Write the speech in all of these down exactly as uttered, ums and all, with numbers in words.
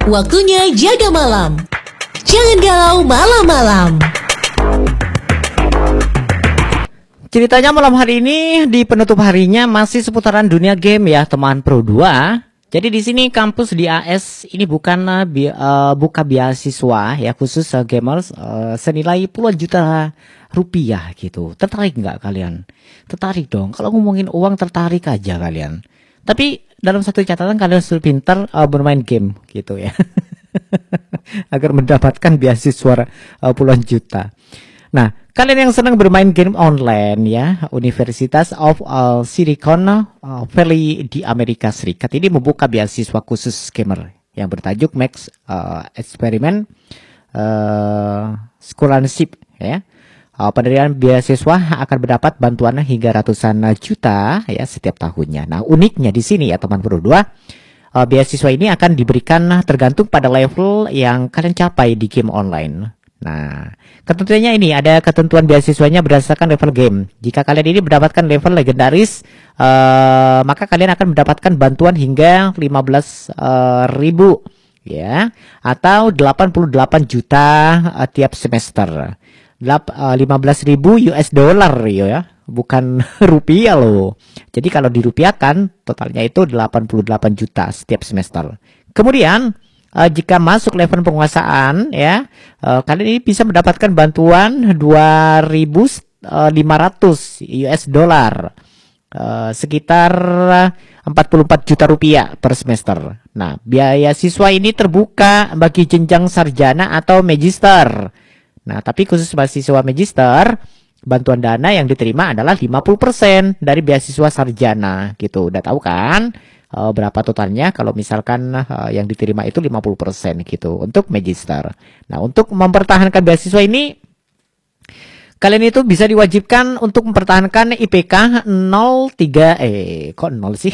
Waktunya jaga malam. Jangan galau malam-malam. Ceritanya malam hari ini di penutup harinya masih seputaran dunia game ya teman Pro dua. Jadi di sini kampus di A S ini bukan uh, bi uh, buka beasiswa ya khusus uh, gamers uh, senilai puluhan juta rupiah gitu. Tertarik nggak kalian? Tertarik dong. Kalau ngomongin uang tertarik aja kalian. Tapi dalam satu catatan kalian harus pintar uh, bermain game gitu ya. Agar mendapatkan beasiswa uh, puluhan juta. Nah, kalian yang senang bermain game online ya, Universitas of uh, Silicon uh, Valley di Amerika Serikat ini membuka beasiswa khusus gamer yang bertajuk Max uh, Experiment uh, Scholarship ya. Uh, penerimaan beasiswa akan mendapat bantuan hingga ratusan juta ya setiap tahunnya. Nah, uniknya di sini ya teman Pro dua, uh, beasiswa ini akan diberikan tergantung pada level yang kalian capai di game online. Nah, ketentuannya ini ada ketentuan beasiswanya berdasarkan level game. Jika kalian ini mendapatkan level legendaris, uh, maka kalian akan mendapatkan bantuan hingga lima belas ribu ya, atau delapan puluh delapan juta uh, tiap semester. Delap, uh, lima belas ribu U S dollar ya, bukan rupiah loh. Jadi kalau dirupiahkan totalnya itu delapan puluh delapan juta setiap semester. Kemudian Uh, jika masuk level penguasaan ya, uh, kalian ini bisa mendapatkan bantuan dua ribu lima ratus U S dollar, uh, sekitar empat puluh empat juta rupiah per semester. Nah, biaya siswa ini terbuka bagi jenjang sarjana atau magister. Nah, tapi khusus mahasiswa magister, bantuan dana yang diterima adalah lima puluh persen dari beasiswa sarjana gitu. Udah tahu kan? Uh, berapa totalnya kalau misalkan uh, yang diterima itu lima puluh persen gitu untuk magister. Nah, untuk mempertahankan beasiswa ini kalian itu bisa diwajibkan untuk mempertahankan I P K nol koma tiga eh kok nol sih?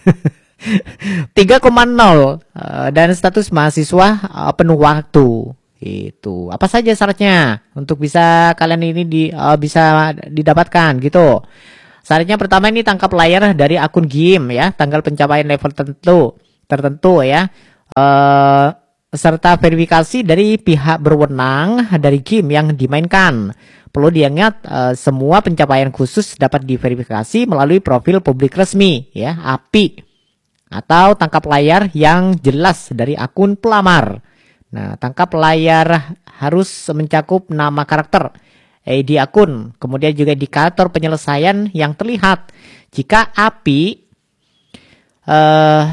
tiga koma nol uh, dan status mahasiswa uh, penuh waktu. Itu. Apa saja syaratnya untuk bisa kalian ini di uh, bisa didapatkan gitu. Syaratnya pertama ini tangkap layar dari akun game ya, tanggal pencapaian level tertentu, tertentu ya, uh, serta verifikasi dari pihak berwenang dari game yang dimainkan. Perlu diingat uh, semua pencapaian khusus dapat diverifikasi melalui profil publik resmi ya, A P I, atau tangkap layar yang jelas dari akun pelamar. Nah, tangkap layar harus mencakup nama karakter I D akun, kemudian juga indikator penyelesaian yang terlihat. Jika A P I uh,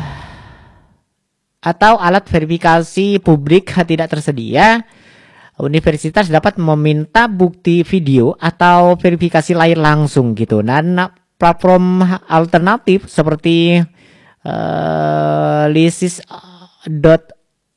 atau alat verifikasi publik tidak tersedia, universitas dapat meminta bukti video atau verifikasi layar langsung gitu. Dan platform alternatif seperti uh, lisis dot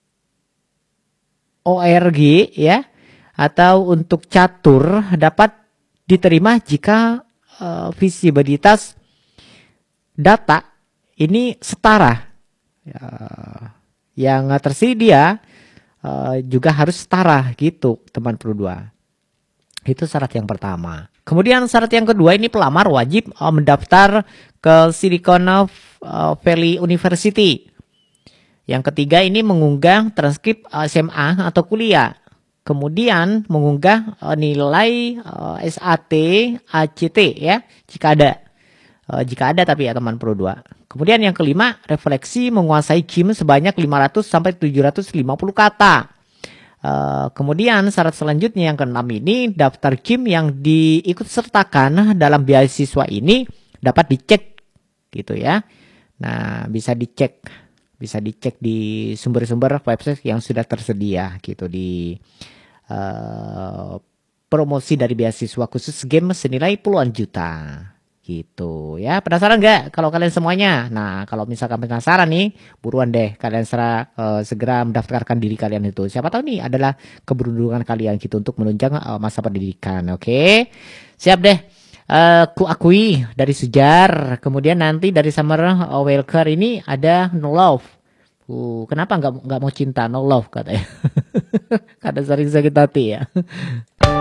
org ya, atau untuk catur dapat diterima jika uh, visibilitas data ini setara. Uh, yang tersedia uh, juga harus setara gitu teman Pro dua. Itu syarat yang pertama. Kemudian syarat yang kedua ini pelamar wajib uh, mendaftar ke Silicon uh, Valley University. Yang ketiga ini mengunggah transkrip uh, S M A atau kuliah. Kemudian mengunggah uh, nilai uh, S A T, A C T ya, jika ada. Uh, jika ada tapi ya teman Pro dua. Kemudian yang kelima, refleksi menguasai game sebanyak lima ratus sampai tujuh ratus lima puluh kata. Uh, kemudian syarat selanjutnya yang keenam ini, daftar game yang diikut sertakan dalam beasiswa ini dapat dicek gitu ya. Nah, bisa dicek. Bisa dicek di sumber-sumber website yang sudah tersedia gitu di uh, promosi dari beasiswa khusus game senilai puluhan juta gitu ya. Penasaran nggak kalau kalian semuanya? Nah, kalau misalkan penasaran nih, buruan deh kalian serah, uh, segera mendaftarkan diri kalian itu. Siapa tahu nih adalah keberuntungan kalian gitu untuk menunjang uh, masa pendidikan. Oke, siap deh. Uh, ku akui dari Sujar, kemudian nanti dari Summer uh, Welker ini ada No Love. Uh, kenapa nggak nggak mau cinta? No Love katanya. Karena sering sakit hati ya.